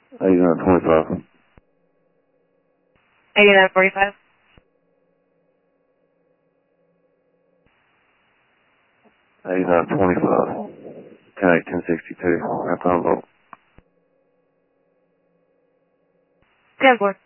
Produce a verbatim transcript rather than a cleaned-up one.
eighty-nine twenty-five. eighty-nine forty-five. eighty-nine twenty-five. ten eight ten sixty-two. Half time vote. ten four.